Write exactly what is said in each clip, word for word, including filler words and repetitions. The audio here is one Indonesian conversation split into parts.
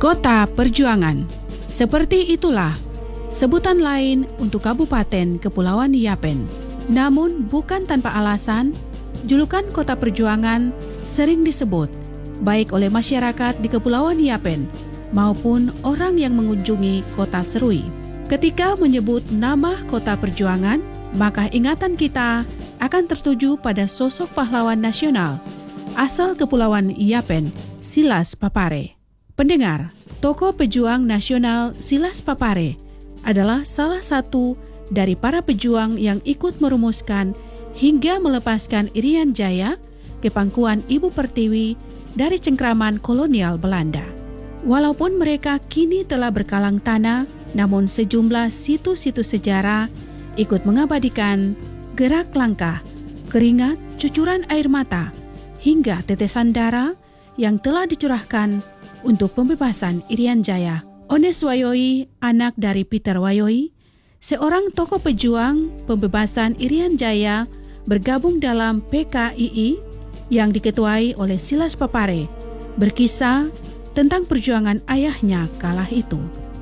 Kota Perjuangan. Seperti itulah sebutan lain untuk Kabupaten Kepulauan Yapen. Namun bukan tanpa alasan, julukan Kota Perjuangan sering disebut baik oleh masyarakat di Kepulauan Yapen maupun orang yang mengunjungi Kota Serui. Ketika menyebut nama Kota Perjuangan, maka ingatan kita akan tertuju pada sosok pahlawan nasional asal Kepulauan Yapen, Silas Papare. Pendengar, tokoh pejuang nasional Silas Papare adalah salah satu dari para pejuang yang ikut merumuskan hingga melepaskan Irian Jaya ke pangkuan Ibu Pertiwi dari cengkraman kolonial Belanda. Walaupun mereka kini telah berkalang tanah, namun sejumlah situs-situs sejarah ikut mengabadikan gerak langkah, keringat, cucuran air mata, hingga tetesan darah yang telah dicurahkan untuk pembebasan Irian Jaya. Ones Wayoyi, anak dari Peter Wayoyi, seorang tokoh pejuang pembebasan Irian Jaya, bergabung dalam P K I I yang diketuai oleh Silas Papare, berkisah tentang perjuangan ayahnya kala itu.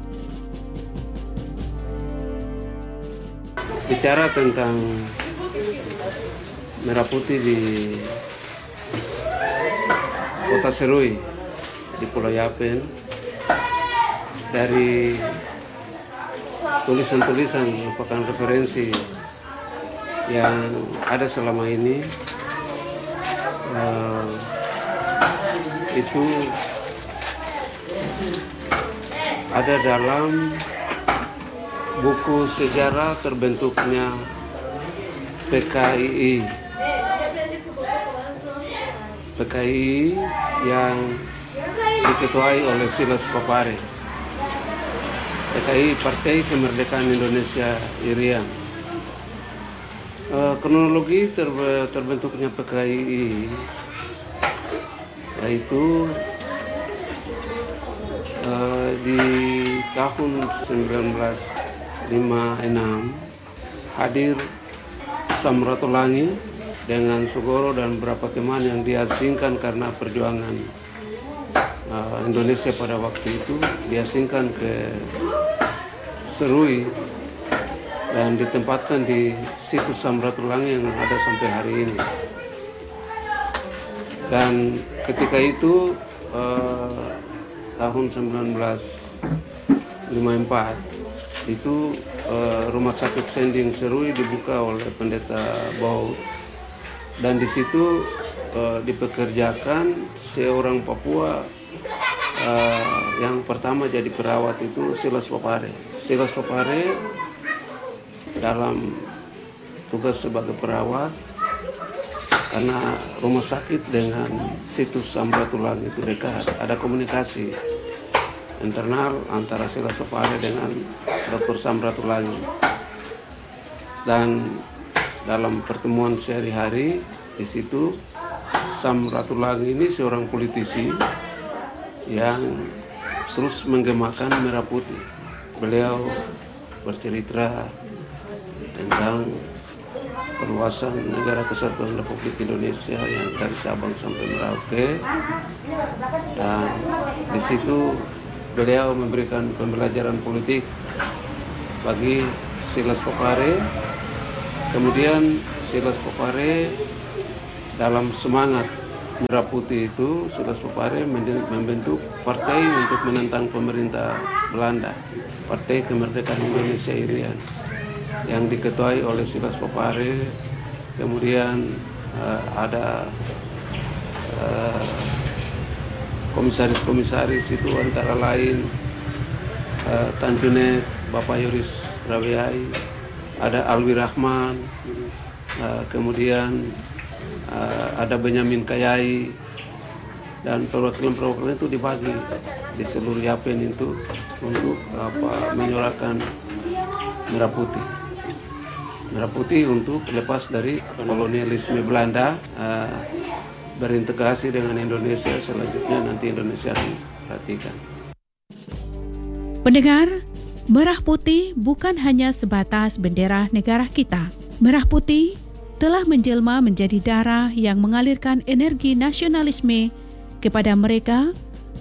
Bicara tentang Merah Putih di Kota Serui di Pulau Yapen, dari tulisan-tulisan merupakan referensi yang ada selama ini, uh, itu ada dalam buku sejarah terbentuknya P K I I. P K I I yang diketuai oleh Silas Papare. P K I I, Partai Kemerdekaan Indonesia Irian. E, kronologi terbe, terbentuknya P K I I yaitu e, di tahun sembilan belas lima puluh enam hadir Samratulangi dengan Sogoro dan beberapa teman yang diasingkan karena perjuangan uh, Indonesia pada waktu itu, diasingkan ke Serui dan ditempatkan di situs Samratulangi yang ada sampai hari ini. Dan ketika itu uh, tahun sembilan belas lima puluh empat itu uh, Rumah Sakit Sending Serui dibuka oleh Pendeta Baut. Dan di situ uh, dipekerjakan seorang Papua uh, yang pertama jadi perawat itu Silas Papare. Silas Papare dalam tugas sebagai perawat, karena rumah sakit dengan situs Samratulangi itu dekat, ada komunikasi internal antara Silas Papare dengan Doktor Samratulangi. Dan dalam pertemuan sehari-hari di situ, Samratulangi ini seorang politisi yang terus menggemakan Merah Putih. Beliau bercerita tentang perluasan Negara Kesatuan Republik Indonesia yang dari Sabang sampai Merauke, dan di situ beliau memberikan pembelajaran politik bagi Silas Papare. Kemudian Silas Papare dalam semangat Merah Putih itu, Silas Papare membentuk partai untuk menentang pemerintah Belanda, Partai Kemerdekaan Indonesia Irian, yang diketuai oleh Silas Papare. Kemudian uh, ada uh, komisaris-komisaris itu antara lain uh, Tanjunet, Bapak Yoris Rawiai, ada Alwi Rahman, uh, kemudian uh, ada Benyamin Kayai, dan perwakilan-perwakilan itu dibagi di seluruh Yapen itu untuk apa, menyuarakan Merah Putih. Merah Putih untuk lepas dari kolonialisme Belanda, uh, berintegrasi dengan Indonesia, selanjutnya nanti Indonesia akan perhatikan. Pendengar, Merah Putih bukan hanya sebatas bendera negara kita. Merah Putih telah menjelma menjadi darah yang mengalirkan energi nasionalisme kepada mereka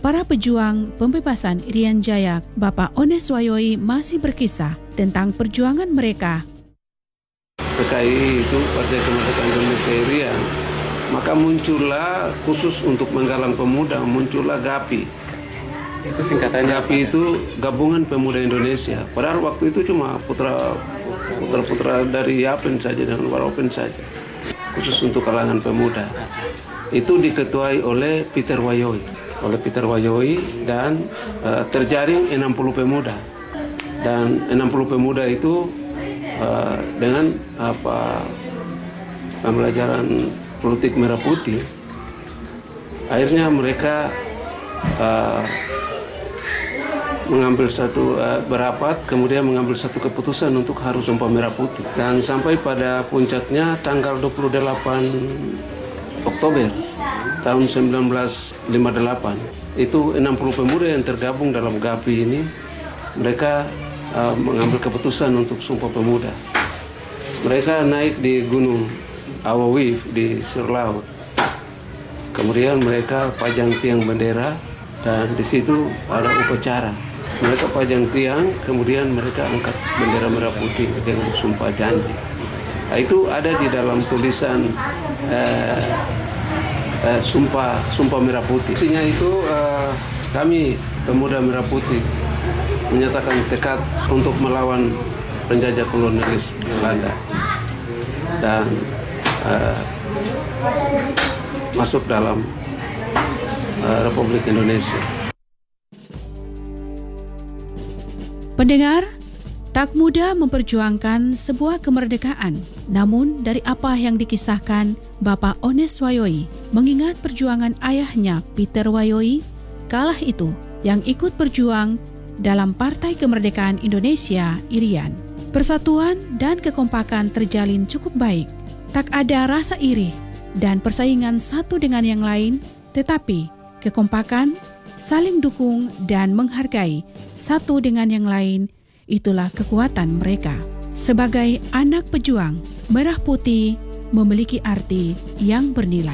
para pejuang pembebasan Irian Jaya, Bapak Ones Wayoyi, masih berkisah tentang perjuangan mereka. P K I itu Partai Kemerdekaan Indonesia Irian, maka muncullah khusus untuk menggalang pemuda, muncullah GAPI. Itu singkatannya GAPI itu Gabungan Pemuda Indonesia. Padahal waktu itu cuma putra putra-putra dari Yapen saja dan Waropen saja, khusus untuk kalangan pemuda. Itu diketuai oleh Peter Wayoyi, oleh Peter Wayoyi dan uh, terjaring enam puluh pemuda. Dan enam puluh pemuda itu uh, dengan apa pembelajaran politik merah putih, akhirnya mereka uh, mengambil satu uh, berapat, kemudian mengambil satu keputusan untuk harus sumpah merah putih. Dan sampai pada puncaknya tanggal dua puluh delapan Oktober tahun seribu sembilan ratus lima puluh delapan, itu enam puluh pemuda yang tergabung dalam GAPI ini, mereka uh, mengambil keputusan untuk sumpah pemuda. Mereka naik di Gunung Awawif di Surlaut. Kemudian mereka pajang tiang bendera dan di situ ada upacara. Mereka pajang tiang, kemudian mereka angkat bendera merah putih dengan sumpah janji. Nah, itu ada di dalam tulisan eh, eh, sumpah sumpah merah putih. Isinya itu eh, kami pemuda merah putih menyatakan tekad untuk melawan penjajah kolonialis Belanda dan eh, masuk dalam uh, Republik Indonesia. Pendengar, tak mudah memperjuangkan sebuah kemerdekaan. Namun dari apa yang dikisahkan Bapak Ones Wayoyi, mengingat perjuangan ayahnya Peter Wayoyi, kala itu yang ikut berjuang dalam Partai Kemerdekaan Indonesia Irian. Persatuan dan kekompakan terjalin cukup baik. Tak ada rasa iri dan persaingan satu dengan yang lain, tetapi kekompakan, saling dukung dan menghargai satu dengan yang lain, itulah kekuatan mereka. Sebagai anak pejuang, merah putih memiliki arti yang bernilai.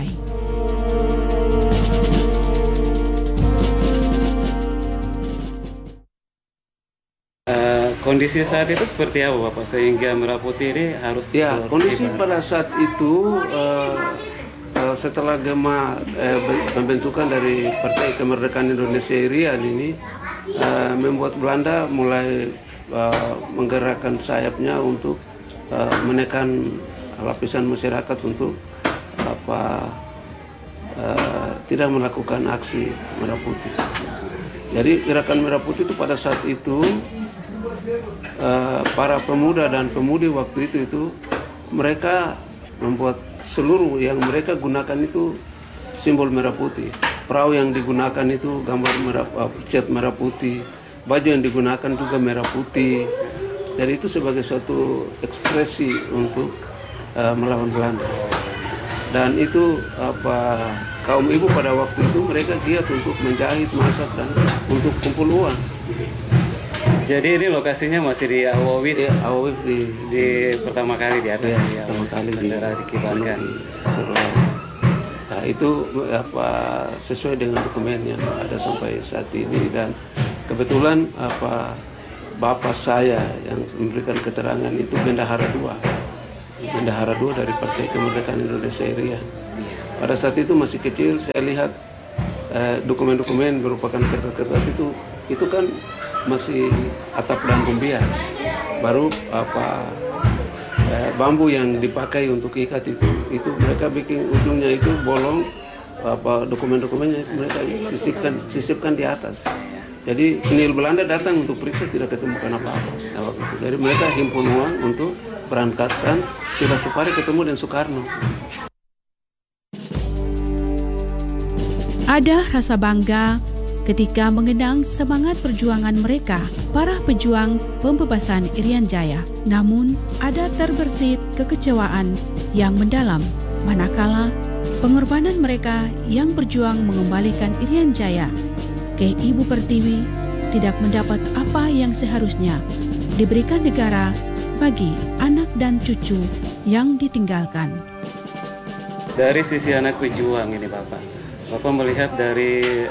Uh, kondisi saat itu seperti apa Bapak sehingga merah putih ini harus ya kondisi pada saat itu uh, uh, setelah Gema uh, pembentukan dari Partai Kemerdekaan Indonesia Irian ini uh, membuat Belanda mulai uh, menggerakkan sayapnya untuk uh, menekan lapisan masyarakat untuk apa uh, tidak melakukan aksi merah putih. Jadi gerakan merah putih itu pada saat itu Uh, para pemuda dan pemudi waktu itu itu mereka membuat seluruh yang mereka gunakan itu simbol merah putih. Perahu yang digunakan itu gambar merah, uh, cat merah putih. Baju yang digunakan juga merah putih. Jadi itu sebagai suatu ekspresi untuk uh, melawan Belanda. Dan itu apa kaum ibu pada waktu itu mereka giat untuk menjahit, masak dan untuk kumpul uang. Jadi ini lokasinya masih di Awawis, ya, Awawis di, di pertama kali di atas ya, ya, pertama kali bendera di, dikibarkan. Nah itu apa sesuai dengan dokumen yang ada sampai saat ini dan kebetulan apa bapak saya yang memberikan keterangan itu Bendahara dua, Bendahara dua dari Partai Kemerdekaan Indonesia Irian. Pada saat itu masih kecil saya lihat eh, dokumen-dokumen merupakan kertas-kertas itu itu kan masih atap dan rumbian, baru apa eh, bambu yang dipakai untuk ikat itu itu mereka bikin ujungnya itu bolong, apa dokumen-dokumennya mereka sisipkan sisipkan di atas. Jadi penil Belanda datang untuk periksa tidak ketemukan apa-apa. Nah, jadi mereka himpun uang untuk berangkatkan Silas Supari ketemu dengan Soekarno. Ada rasa bangga ketika mengenang semangat perjuangan mereka, para pejuang pembebasan Irian Jaya. Namun, ada terbersit kekecewaan yang mendalam, manakala pengorbanan mereka yang berjuang mengembalikan Irian Jaya ke Ibu Pertiwi tidak mendapat apa yang seharusnya diberikan negara bagi anak dan cucu yang ditinggalkan. Dari sisi anak pejuang ini Bapak, Bapak melihat dari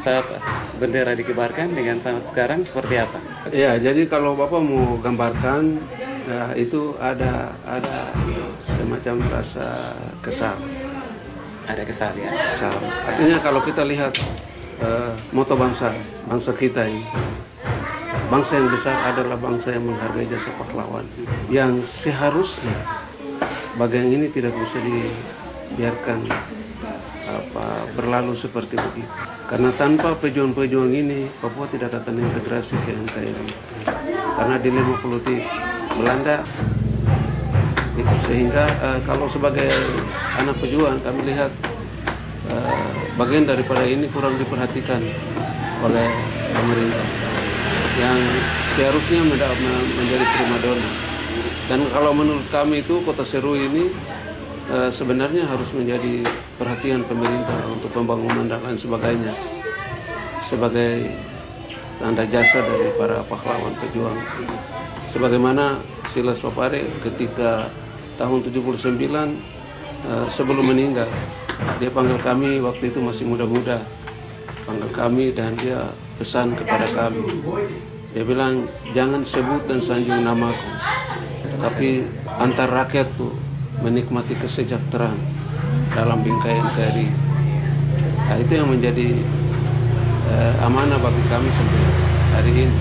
Saat bendera dikibarkan dengan sangat sekarang seperti apa? Ya, jadi kalau Bapak mau gambarkan, ya, itu ada ada semacam rasa kesal. Ada kesal ya? Kesal. Artinya kalau kita lihat uh, moto bangsa, bangsa kita ini, bangsa yang besar adalah bangsa yang menghargai jasa pahlawan. Yang seharusnya bagian ini tidak bisa dibiarkan apa berlalu seperti begitu. Karena tanpa pejuang-pejuang ini, Papua tidak akan integrasi ke N K R I. Karena dilema politik Belanda, itu sehingga uh, kalau sebagai anak pejuang kami lihat uh, bagian daripada ini kurang diperhatikan oleh pemerintah yang seharusnya menjadi primadona. Dan kalau menurut kami itu Kota Serui ini uh, sebenarnya harus menjadi perhatian pemerintah untuk pembangunan dan lain sebagainya sebagai tanda jasa dari para pahlawan pejuang. Sebagaimana Silas Papare ketika tahun tujuh puluh sembilan uh, sebelum meninggal, dia panggil kami waktu itu masih muda-muda, panggil kami dan dia pesan kepada kami. Dia bilang, jangan sebut dan sanjung namaku, tapi antar rakyat tuh menikmati kesejahteraan dalam bingkai N K R I. Nah, itu yang menjadi uh, amanah bagi kami sampai hari ini.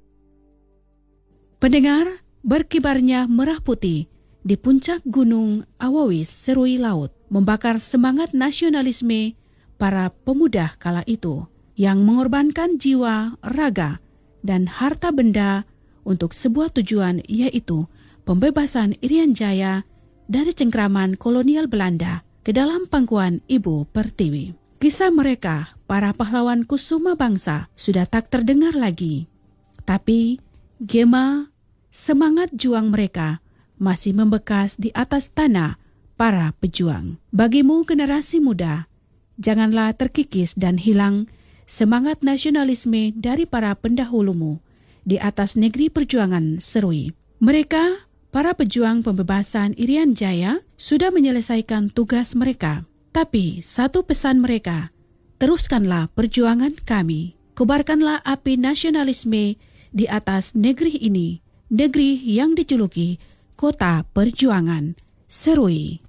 Pendengar, berkibarnya merah putih di puncak gunung Awawis Serui Laut membakar semangat nasionalisme para pemuda kala itu yang mengorbankan jiwa, raga, dan harta benda untuk sebuah tujuan, yaitu pembebasan Irian Jaya dari cengkraman kolonial Belanda ke dalam pangkuan Ibu Pertiwi. Kisah mereka, para pahlawan kusuma bangsa, sudah tak terdengar lagi. Tapi gema, semangat juang mereka masih membekas di atas tanah para pejuang. Bagimu generasi muda, janganlah terkikis dan hilang semangat nasionalisme dari para pendahulumu di atas negeri perjuangan Serui. Mereka, para pejuang pembebasan Irian Jaya, sudah menyelesaikan tugas mereka. Tapi satu pesan mereka, teruskanlah perjuangan kami. Kobarkanlah api nasionalisme di atas negeri ini, negeri yang dijuluki Kota Perjuangan, Serui.